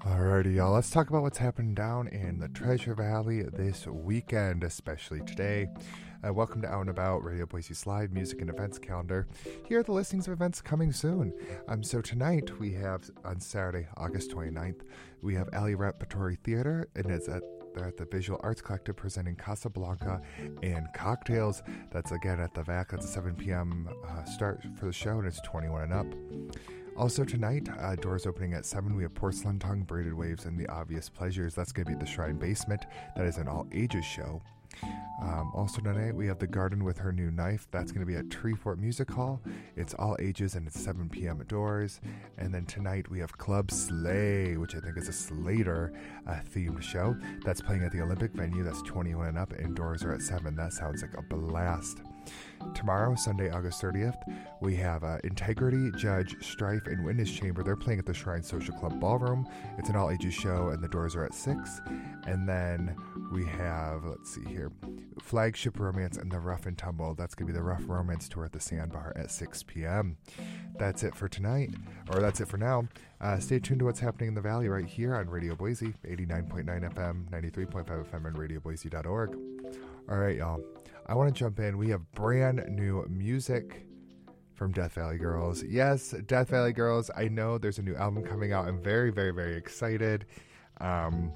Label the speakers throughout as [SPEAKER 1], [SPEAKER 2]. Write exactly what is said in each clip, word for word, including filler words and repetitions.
[SPEAKER 1] Alrighty, y'all. Let's talk about what's happening down in the Treasure Valley this weekend, especially today. Uh, welcome to Out and About, Radio Boise's live music and events calendar. Here are the listings of events coming soon. Um, so tonight we have, on Saturday, August twenty-ninth, we have Alley Repertory Theater, and it's at They're at the Visual Arts Collective presenting Casablanca and Cocktails. That's again at the V A C. That's a seven p.m. Uh, start for the show, and it's twenty-one and up. Also tonight, uh, doors opening at seven, we have Porcelain Tongue, Braided Waves, and The Obvious Pleasures. That's going to be at the Shrine Basement. That is an all-ages show. Um, also tonight, we have The Garden with Her New Knife. That's going to be at Treefort Music Hall. It's all ages, and it's seven p.m. at doors. And then tonight, we have Club Slay, which I think is a Slater uh, themed show. That's playing at the Olympic venue. That's twenty-one and up, and doors are at seven. That sounds like a blast. Tomorrow, Sunday, August thirtieth, we have uh, Integrity, Judge, Strife, and Witness Chamber. They're playing at the Shrine Social Club Ballroom. It's an all-ages show, and the doors are at six. And then we have, let's see here, Flagship Romance and the Rough and Tumble. That's going to be the Rough Romance Tour at the Sandbar at six p.m. That's it for tonight, or that's it for now. Uh, stay tuned to what's happening in the Valley right here on Radio Boise, eighty-nine point nine F M, ninety-three point five F M, and radio boise dot org. All right, y'all. I want to jump in. We have brand new music from Death Valley Girls. Yes, Death Valley Girls. I know there's a new album coming out. I'm very, very, very excited. Um,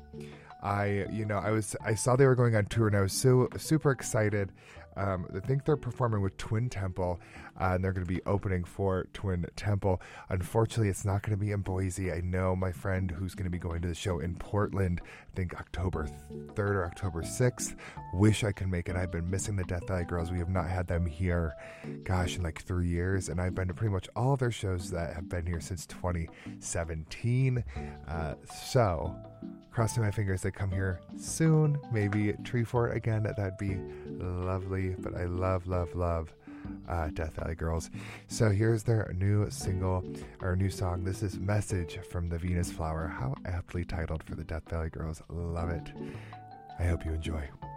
[SPEAKER 1] I, you know, I was, I saw they were going on tour, and I was so super excited. Um, I think they're performing with Twin Temple, uh, and they're going to be opening for Twin Temple. Unfortunately, it's not going to be in Boise. I know my friend who's going to be going to the show in Portland, I think October third or October sixth. Wish I could make it. I've been missing the Death Valley Girls. We have not had them here, gosh, in like three years, and I've been to pretty much all of their shows that have been here since twenty seventeen. Uh, so... crossing my fingers they come here soon, maybe Treefort again. That'd be lovely. But I love, love, love uh, Death Valley Girls. So here's their new single, or new song. This is Message from the Venus Flower. How aptly titled for the Death Valley Girls. Love it. I hope you enjoy.